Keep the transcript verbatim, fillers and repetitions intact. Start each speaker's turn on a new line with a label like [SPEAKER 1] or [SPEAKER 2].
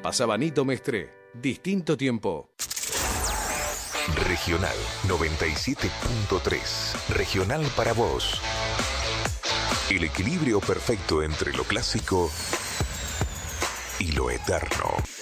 [SPEAKER 1] Pasaba Nito Mestre, distinto tiempo.
[SPEAKER 2] Regional noventa y siete punto tres. Regional para vos. El equilibrio perfecto entre lo clásico y lo eterno.